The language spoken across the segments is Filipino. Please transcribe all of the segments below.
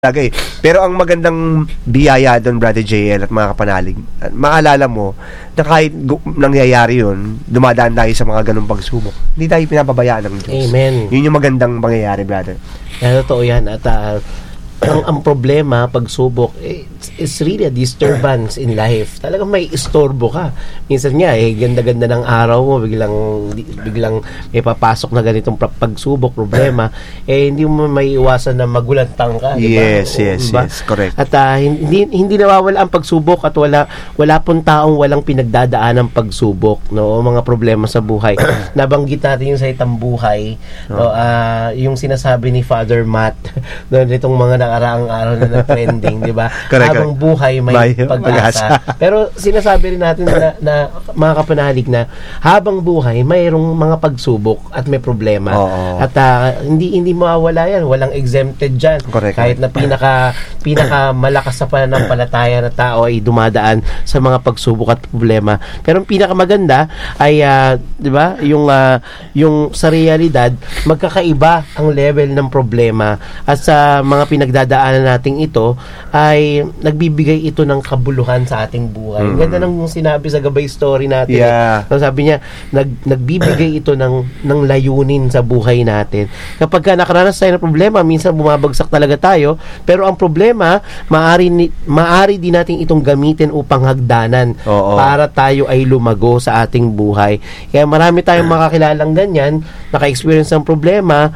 Lagay. Pero ang magandang biyaya doon, Brother JL at mga kapanalig, maalala mo na kahit nangyayari yun, dumadaan tayo sa mga ganung pagsubok, hindi tayo pinapabayaan ng Diyos. Amen. Yun yung magandang mangyayari, brother. Totoo yan. At ang problema, pagsubok, it's really a disturbance in life. Talagang may istorbo ka. Minsan nga, ganda-ganda ng araw mo, biglang may papasok na ganitong pagsubok, problema, hindi mo may iwasan na magulantang ka. Yes, diba? yes, correct. At hindi nawawala ang pagsubok at wala pong taong walang pinagdadaan ng pagsubok, no? Mga problema sa buhay. Nabanggit natin yung salitang buhay, no? Yung sinasabi ni Father Matt, no, nitong mga nakaraang araw na trending, di ba? Habang buhay may pag-asa. Pero sinasabi rin natin na mga kapanalig na habang buhay mayroong mga pagsubok at may problema. At hindi mawawala yan. Walang exempted dyan. Correct. Kahit na pinaka malakas sa pananampalataya na tao ay dumadaan sa mga pagsubok at problema. Pero ang pinakamaganda ay di ba, yung sa realidad magkakaiba ang level ng problema at sa mga pinagdadaanan nating ito ay nagbibigay ito ng kabuluhan sa ating buhay. Ganda nang sinabi sa gabay story natin. Sabi niya, nagbibigay ito ng layunin sa buhay natin. Kapag nakaranas tayo ng problema, minsan bumabagsak talaga tayo, pero ang problema, maaari din natin itong gamitin upang hagdanan para tayo ay lumago sa ating buhay. Kaya marami tayong makakilalang ganyan, naka-experience ng problema,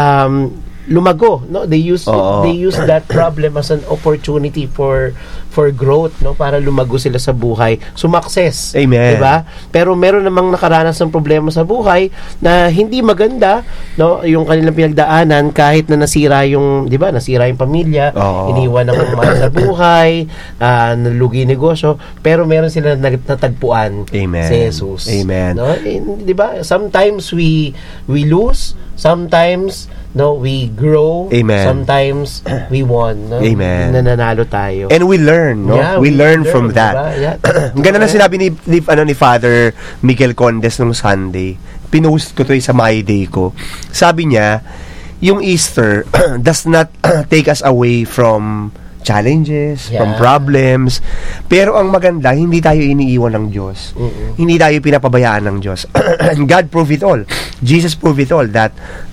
lumago, no? They use that problem as an opportunity for growth, no? Para lumago sila sa buhay, sumakses. Amen. Diba? Pero meron namang nakaranas ng problema sa buhay na hindi maganda, no? Yung kanilang pinagdaanan, kahit na nasira yung, di ba? Nasira yung pamilya, iniwan ng mahal sa buhay, nalugi negosyo, pero meron sila natagpuan. Amen. Si Jesus. Amen. No? Di ba? Sometimes we lose, sometimes we grow. Amen. Sometimes we won. No? Amen. Nananalo tayo. And we learn, no? Yeah, we learn from that. Diba? Yeah. Ang ganda na sinabi ni Father Miguel Condes nung Sunday. Pinost ko to sa My Day ko. Sabi niya, yung Easter does not take us away from challenges, from problems. Pero ang maganda, hindi tayo iniiwan ng Diyos. Hindi tayo pinapabayaan ng Diyos. God proved it all. Jesus proved it all that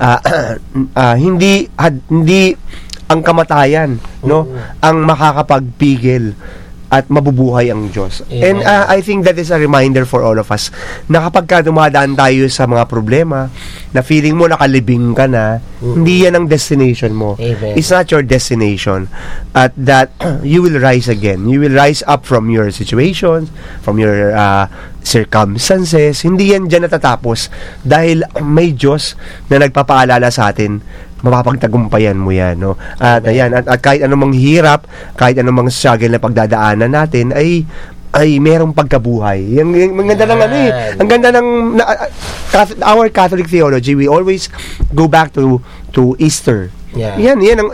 hindi ang kamatayan, no, ang makakapagpigil at mabubuhay ang Diyos. Amen. And I think that is a reminder for all of us na kapag dumadaan tayo sa mga problema, na feeling mo nakalibing ka na, hindi yan ang destination mo. Amen. It's not your destination. At that you will rise again. You will rise up from your situations, from your circumstances. Hindi yan dyan natatapos dahil may Diyos na nagpapaalala sa atin, mapapagtagumpayan mo yan, no? At ayan, at kahit anumang hirap, kahit anumang struggle na pagdadaanan natin ay merong pagkabuhay. Ang ganda ng ang ganda ng our Catholic theology, we always go back to Easter. Yan ang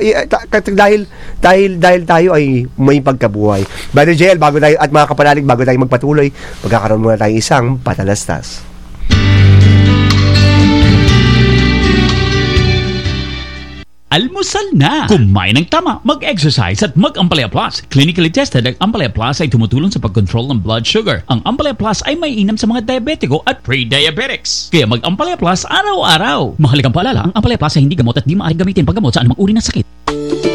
dahil tayo ay may pagkabuhay. Brother JL, bago tayo at mga kapanalig, bago tayo magpatuloy, magkakaroon muna tayo isang patalastas. Almusal na! Kumain ng tama, mag-exercise at mag-Ampalaya Plus. Clinically tested, ang Ampalaya Plus ay tumutulong sa pag-control ng blood sugar. Ang Ampalaya Plus ay may inam sa mga diabetiko at pre-diabetics. Kaya mag-Ampalaya Plus araw-araw. Mahalagang paalala, ang Ampalaya Plus ay hindi gamot at di maaaring gamitin paggamot sa anumang uri ng sakit.